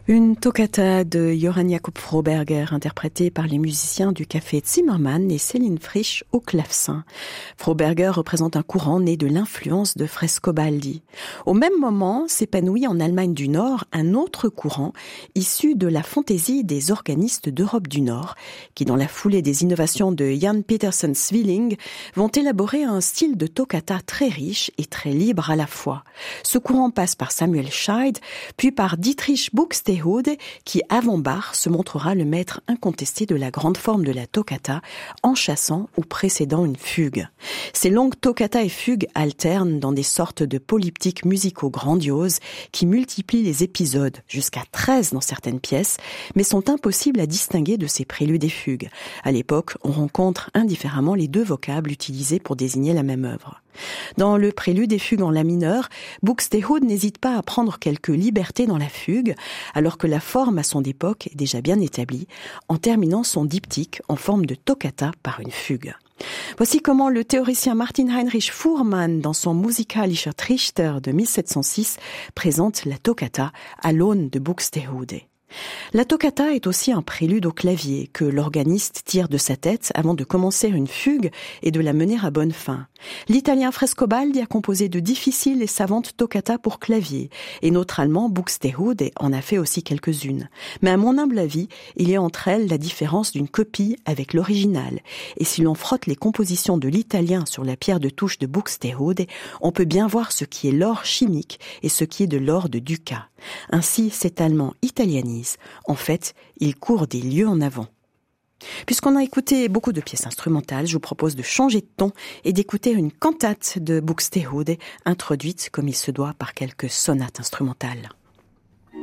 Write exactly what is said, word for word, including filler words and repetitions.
Une toccata de Johann Jakob Froberger, interprétée par les musiciens du Café Zimmermann et Céline Frisch au clavecin. Froberger représente un courant né de l'influence de Frescobaldi. Au même moment, s'épanouit en Allemagne du Nord un autre courant issu de la fantaisie des organistes d'Europe du Nord, qui, dans la foulée des innovations de Jan Petersen Svilling, vont élaborer un style de toccata très riche et très libre à la fois. Ce courant passe par Samuel Scheid, puis par Dietrich Buxtehude, qui, avant Bach, se montrera le maître incontesté de la grande forme de la toccata, en chassant ou précédant une fugue. Ces longues toccatas et fugues alternent dans des sortes de polyptyques musicaux grandioses qui multiplient les épisodes, jusqu'à treize dans certaines pièces, mais sont impossibles à distinguer de ces préludes et fugues. À l'époque, on rencontre indifféremment les deux vocables utilisés pour désigner la même œuvre. Dans le prélude et fugue en la mineur, Buxtehude n'hésite pas à prendre quelques libertés dans la fugue, alors que la forme à son époque est déjà bien établie, en terminant son diptyque en forme de toccata par une fugue. Voici comment le théoricien Martin Heinrich Fuhrmann, dans son Musikalischer Trichter de mille sept cent six, présente la toccata à l'aune de Buxtehude. La toccata est aussi un prélude au clavier que l'organiste tire de sa tête avant de commencer une fugue et de la mener à bonne fin. L'italien Frescobaldi a composé de difficiles et savantes toccatas pour clavier, et notre allemand Buxtehude en a fait aussi quelques-unes. Mais à mon humble avis, il y a entre elles la différence d'une copie avec l'original, et si l'on frotte les compositions de l'italien sur la pierre de touche de Buxtehude, on peut bien voir ce qui est l'or chimique et ce qui est de l'or de Ducat. Ainsi, cet allemand italianise. En fait, il court des lieues en avant. Puisqu'on a écouté beaucoup de pièces instrumentales, je vous propose de changer de ton et d'écouter une cantate de Buxtehude, introduite comme il se doit par quelques sonates instrumentales.